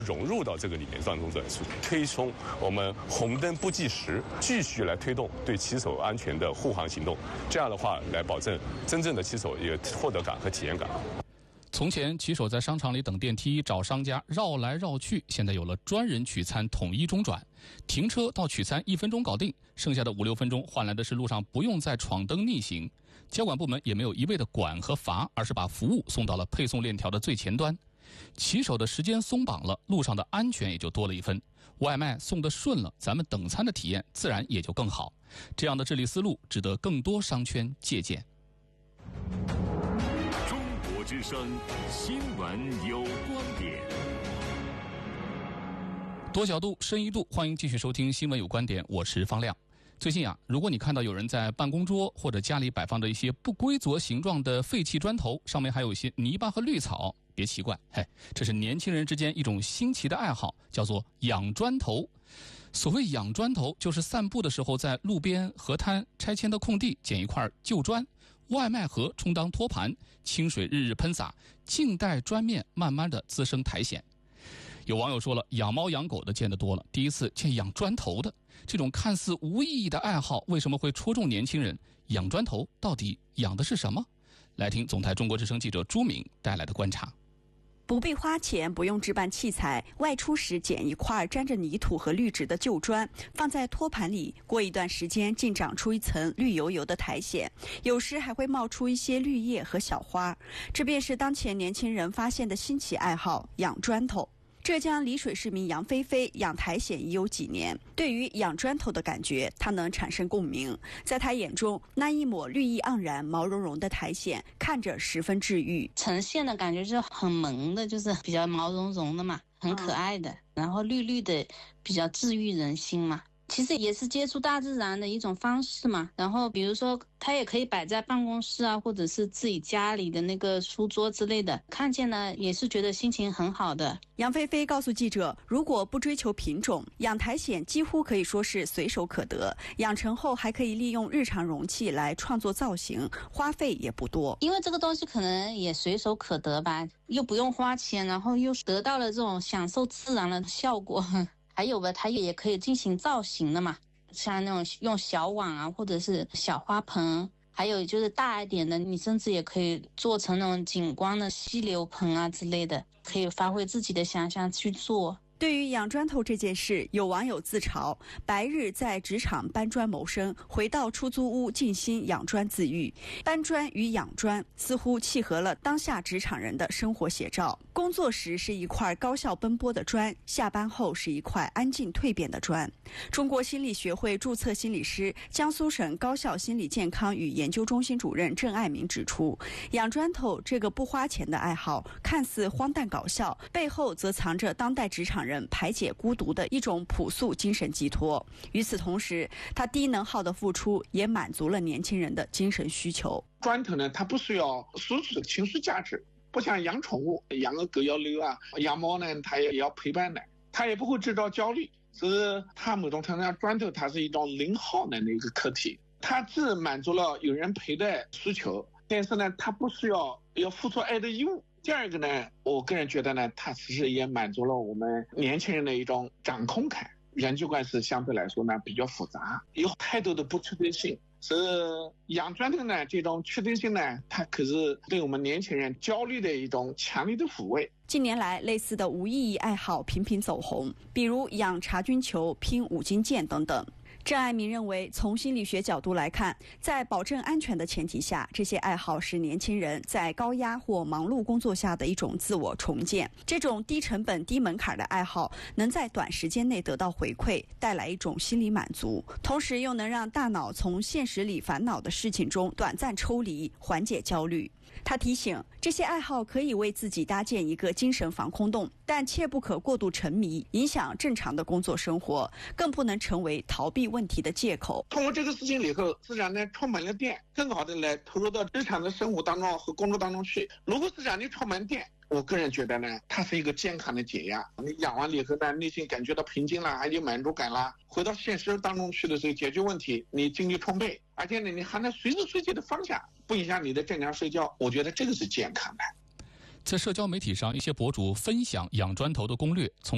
融入到这个里面当中去推崇我们红灯不计时，继续来推动对骑手安全的护航行动，这样的话来保证真正的骑手也获得感和体验感。 从前骑手在商场里等电梯找商家绕来绕去，现在有了专人取餐统一中转，停车到取餐1分钟搞定，剩下的5-6分钟换来的是路上不用再闯灯逆行。交管部门也没有一味的管和罚，而是把服务送到了配送链条的最前端。骑手的时间松绑了，路上的安全也就多了一分，外卖送得顺了，咱们等餐的体验自然也就更好。这样的治理思路值得更多商圈借鉴。 中国之声新闻有观点， 多角度深一度，欢迎继续收听新闻有观点，我是方亮。最近如果你看到有人在办公桌或者家里摆放着一些不规则形状的废弃砖头，上面还有一些泥巴和绿草，别奇怪，这是年轻人之间一种新奇的爱好，叫做养砖头。所谓养砖头，就是散步的时候在路边、河滩、拆迁的空地捡一块旧砖，外卖盒充当托盘，清水日日喷洒，静待砖面慢慢的滋生苔藓。有网友说了，养猫养狗的见得多了，第一次见养砖头的。这种看似无意义的爱好为什么会戳中年轻人？养砖头到底养的是什么？来听总台中国之声记者朱敏带来的观察。 不必花钱，不用置办器材，外出时捡一块沾着泥土和绿植的旧砖，放在托盘里，过一段时间竟长出一层绿油油的苔藓，有时还会冒出一些绿叶和小花。这便是当前年轻人发现的新奇爱好——养砖头。浙江丽水市民杨菲菲养苔藓已有几年，对于养砖头的感觉，她能产生共鸣。在她眼中，那一抹绿意盎然、毛茸茸的苔藓看着十分治愈， 呈现的感觉就是很萌的，就是比较毛茸茸的嘛，很可爱的，然后绿绿的，比较治愈人心嘛。其实也是接触大自然的一种方式嘛。然后比如说它也可以摆在办公室啊，或者是自己家里的那个书桌之类的，看见了也是觉得心情很好的。 杨菲菲告诉记者，如果不追求品种，养苔藓几乎可以说是随手可得，养成后还可以利用日常容器来创作造型，花费也不多。 因为这个东西可能也随手可得吧，又不用花钱，然后又得到了这种享受自然的效果。还有吧，它也可以进行造型的嘛，像那种用小碗啊，或者是小花盆，还有就是大一点的，你甚至也可以做成那种景观的溪流盆啊之类的，可以发挥自己的想象去做。 对于养砖头这件事，有网友自嘲，白日在职场搬砖谋生，回到出租屋静心养砖自愈。搬砖与养砖似乎契合了当下职场人的生活写照。工作时是一块高效奔波的砖，下班后是一块安静蜕变的砖。中国心理学会注册心理师、江苏省高校心理健康与研究中心主任郑爱民指出，养砖头这个不花钱的爱好看似荒诞搞笑，背后则藏着当代职场人排解孤独的一种朴素精神寄托。与此同时，他低能耗的付出也满足了年轻人的精神需求。 砖头呢，它不需要实质的情绪价值，不像养宠物，养个狗要遛啊，养猫呢它也要陪伴的，它也不会制造焦虑。所以它某种程度上，砖头它是一种零耗能的一个客体，它既满足了有人陪的需求，但是呢它不需要付出爱的义务。第二个呢，我个人觉得呢，它其实也满足了我们年轻人的一种掌控感，人际关系相对来说呢比较复杂，有太多的不确定性。所以养砖头呢，这种确定性呢，它可是对我们年轻人焦虑的一种强烈的抚慰。 近年来，类似的无意义爱好频频走红，比如养茶菌球、拼五金件等等。郑爱民认为，从心理学角度来看，在保证安全的前提下，这些爱好是年轻人在高压或忙碌工作下的一种自我重建。这种低成本、低门槛的爱好，能在短时间内得到回馈，带来一种心理满足，同时又能让大脑从现实里烦恼的事情中短暂抽离，缓解焦虑。他提醒，这些爱好可以为自己搭建一个精神防空洞，但切不可过度沉迷，影响正常的工作生活，更不能成为逃避问题的借口。 通过这个事情以后，自然呢充满了电，更好的来投入到日常的生活当中和工作当中去。如果是让你充满电，我个人觉得呢，它是一个健康的解压。你养完了以后呢，内心感觉到平静啦，还有满足感啦，回到现实当中去的时候解决问题，你精力充沛，而且呢，你还能随时随地的放下，不影响你的正常睡觉。我觉得这个是健康的。 在社交媒体上，一些博主分享养砖头的攻略，从